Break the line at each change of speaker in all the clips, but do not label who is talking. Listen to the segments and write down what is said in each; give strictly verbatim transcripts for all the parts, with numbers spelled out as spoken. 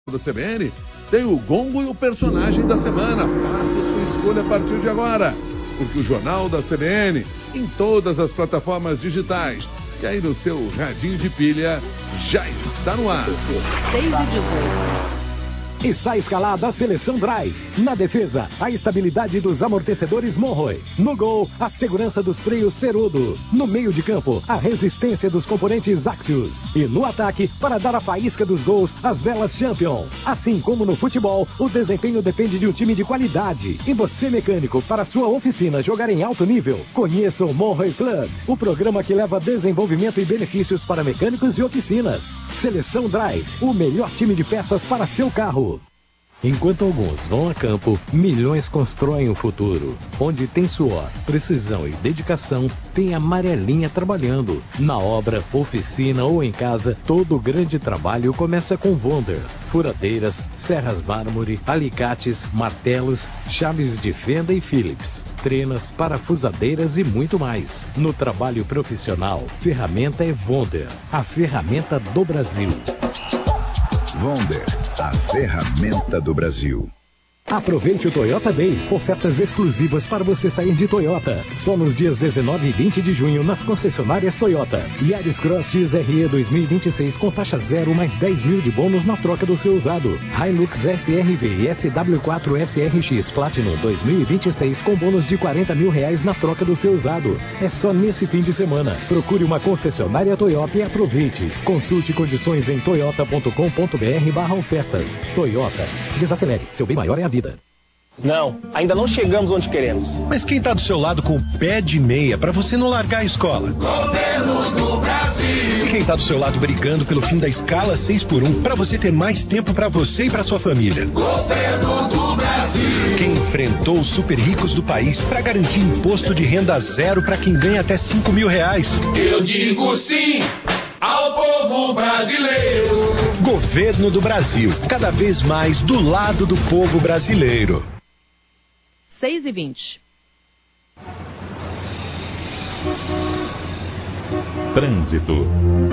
da C B N tem o Gongo e o personagem da semana. Faça sua escolha a partir de agora, porque o Jornal da C B N em todas as plataformas digitais e aí no seu radinho de pilha já está no ar.
seis e dezoito.
Está escalada a Seleção Drive. Na defesa, a estabilidade dos amortecedores Monroe. No gol, a segurança dos freios Ferudo. No meio de campo, a resistência dos componentes Axios. E no ataque, para dar a faísca dos gols, as velas Champion. Assim como no futebol, o desempenho depende de um time de qualidade. E você, mecânico, para sua oficina jogar em alto nível, conheça o Monroe Club, o programa que leva desenvolvimento e benefícios para mecânicos e oficinas. Seleção Drive, o melhor time de peças para seu carro. Enquanto alguns vão a campo, milhões constroem o futuro. Onde tem suor, precisão e dedicação, tem a Amarelinha trabalhando. Na obra, oficina ou em casa, todo grande trabalho começa com Wonder. Furadeiras, serras mármore, alicates, martelos, chaves de fenda e Phillips. Trenas, parafusadeiras e muito mais. No trabalho profissional, ferramenta é Wonder, a ferramenta do Brasil.
Wonder, a ferramenta do Brasil.
Aproveite o Toyota Day, ofertas exclusivas para você sair de Toyota. Só nos dias dezenove e vinte de junho nas concessionárias Toyota. Yaris Cross X R E dois mil e vinte e seis com taxa zero mais dez mil de bônus na troca do seu usado. Hilux S R V e S W quatro S R X Platinum dois mil e vinte e seis com bônus de quarenta mil reais na troca do seu usado. É só nesse fim de semana. Procure uma concessionária Toyota e aproveite. Consulte condições em toyota ponto com ponto br barra ofertas. Toyota. Desacelere, seu bem maior é a vida.
Não, ainda não chegamos onde queremos.
Mas quem está do seu lado com o pé de meia para você não largar a escola?
Governo do Brasil.
E quem está do seu lado brigando pelo fim da escala seis por um para você ter mais tempo para você e para sua família?
Governo do Brasil.
Quem enfrentou os super ricos do país para garantir imposto de renda zero para quem ganha até cinco mil reais?
Eu digo sim ao povo brasileiro.
Governo do Brasil, cada vez mais do lado do povo brasileiro.
seis e vinte.
Trânsito.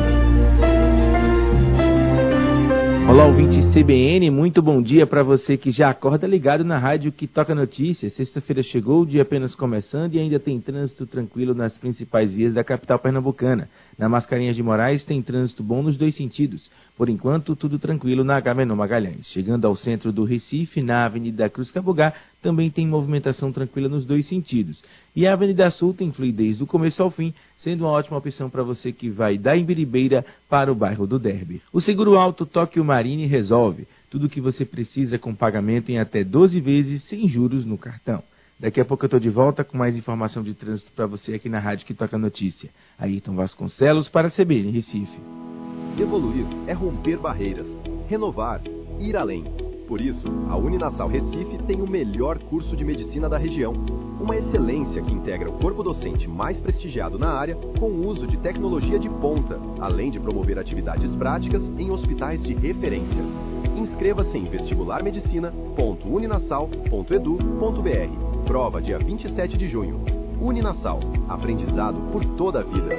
Olá, ouvinte C B N, muito bom dia para você que já acorda ligado na rádio que toca notícias. Sexta-feira chegou, o dia apenas começando e ainda tem trânsito tranquilo nas principais vias da capital pernambucana. Na Mascarenhas de Moraes tem trânsito bom nos dois sentidos. Por enquanto, tudo tranquilo na Agamenon Magalhães. Chegando ao centro do Recife, na Avenida Cruz Cabugá, também tem movimentação tranquila nos dois sentidos. E a Avenida Sul tem fluidez do começo ao fim, sendo uma ótima opção para você que vai da Imbiribeira para o bairro do Derby. O Seguro Alto Tóquio Marine resolve tudo o que você precisa com pagamento em até doze vezes sem juros no cartão. Daqui a pouco eu estou de volta com mais informação de trânsito para você aqui na Rádio que Toca Notícia. Ayrton Vasconcelos para a C B N Recife.
Evoluir é romper barreiras, renovar, ir além. Por isso, a Uninasal Recife tem o melhor curso de medicina da região. Uma excelência que integra o corpo docente mais prestigiado na área com o uso de tecnologia de ponta, além de promover atividades práticas em hospitais de referência. Inscreva-se em vestibularmedicina ponto uninasal ponto edu ponto br. Prova dia vinte e sete de junho. Uninasal, aprendizado por toda a vida.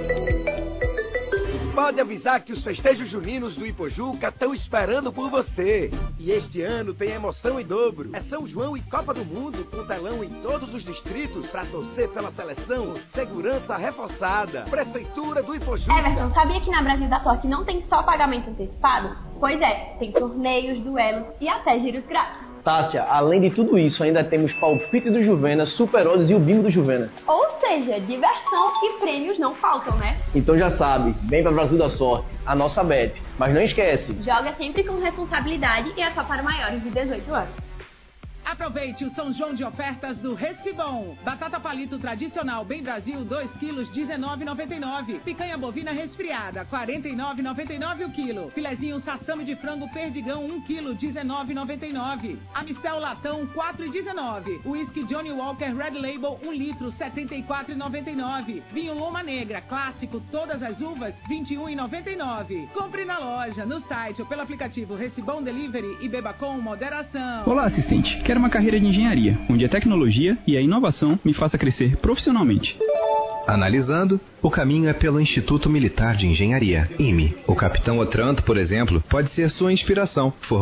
Pode avisar que os festejos juninos do Ipojuca estão esperando por você. E este ano tem emoção em dobro. É São João e Copa do Mundo, com telão em todos os distritos para torcer pela seleção com segurança reforçada. Prefeitura do Ipojuca.
Everton, sabia que na Brasil da Sorte não tem só pagamento antecipado? Pois é, tem torneios, duelos e até giros grátis.
Tássia, além de tudo isso, ainda temos palpite do Juvena, Super Odds e o bingo do Juvena.
Ou seja, diversão e prêmios não faltam, né?
Então já sabe, vem para Brasil da Sorte, a nossa bet. Mas não esquece,
joga sempre com responsabilidade e é só para maiores de dezoito anos.
Aproveite o São João de ofertas do Recibom. Batata palito tradicional Bem Brasil, dois quilos, dezenove reais e noventa e nove centavos. Picanha bovina resfriada, quarenta e nove reais e noventa e nove centavos o quilo. Filezinho sassame de frango perdigão, um quilo, dezenove reais e noventa e nove centavos. Amistel latão, quatro reais e dezenove centavos. Whisky Johnny Walker Red Label, um litro, setenta e quatro reais e noventa e nove centavos. Vinho Loma Negra, clássico, todas as uvas, vinte e um reais e noventa e nove centavos. Compre na loja, no site ou pelo aplicativo Recibom Delivery e beba com moderação.
Olá, assistente. Quero uma carreira de engenharia, onde a tecnologia e a inovação me faça crescer profissionalmente.
Analisando, o caminho é pelo Instituto Militar de Engenharia, I M E. O capitão Otranto, por exemplo, pode ser sua inspiração.